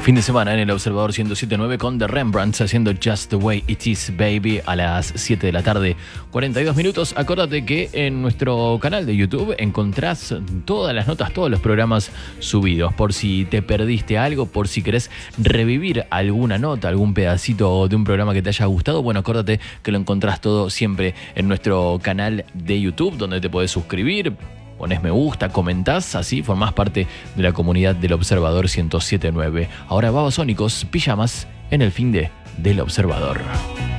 Fin de semana en el Observador 107.9 con The Rembrandts haciendo Just the Way It Is, Baby, a las 7 de la tarde, 42 minutos. Acordate que en nuestro canal de YouTube encontrás todas las notas, todos los programas subidos. Por si te perdiste algo, por si querés revivir alguna nota, algún pedacito de un programa que te haya gustado, bueno, acordate que lo encontrás todo siempre en nuestro canal de YouTube, donde te podés suscribir. Ponés me gusta, comentás, así formás parte de la comunidad del Observador 107.9. Ahora Babasónicos, Pijamas, en el fin del Observador.